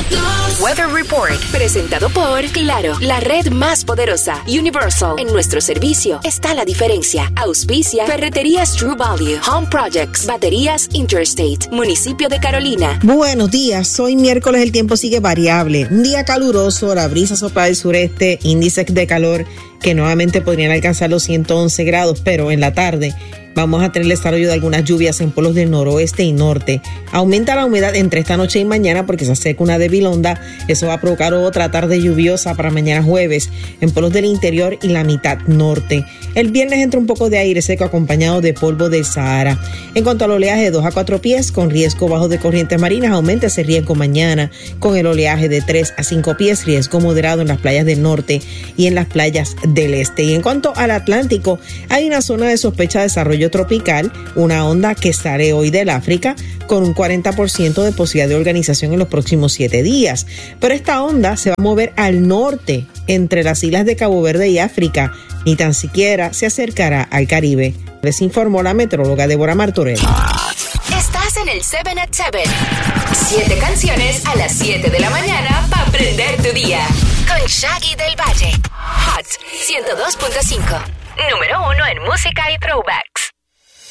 Weather Report, presentado por Claro, la red más poderosa. Universal, en nuestro servicio está la diferencia. Auspicia Ferreterías True Value, Home Projects, Baterías Interstate, Municipio de Carolina. Buenos días, hoy miércoles el tiempo sigue variable. Un día caluroso, la brisa sopla del sureste, índices de calor que nuevamente podrían alcanzar los 111 grados, pero en la tarde vamos a tener el desarrollo de algunas lluvias en polos del noroeste y norte. Aumenta la humedad entre esta noche y mañana porque se acerca una débil onda. Eso va a provocar otra tarde lluviosa para mañana jueves en polos del interior y la mitad norte. El viernes entra un poco de aire seco acompañado de polvo del Sahara. En cuanto al oleaje de 2 a 4 pies con riesgo bajo de corrientes marinas, aumenta ese riesgo mañana con el oleaje de 3 a 5 pies, riesgo moderado en las playas del norte y en las playas del este. Y en cuanto al Atlántico, hay una zona de sospecha de desarrollo tropical, una onda que sale hoy del África con un 40% de posibilidad de organización en los próximos 7 días. Pero esta onda se va a mover al norte, entre las islas de Cabo Verde y África, ni tan siquiera se acercará al Caribe. Les informó la meteoróloga Débora Martorell. Estás en el 7 at 7. 7 canciones a las 7 de la mañana para aprender tu día. Con Shaggy del Valle. Hot 102.5. Número 1 en música y throwbacks.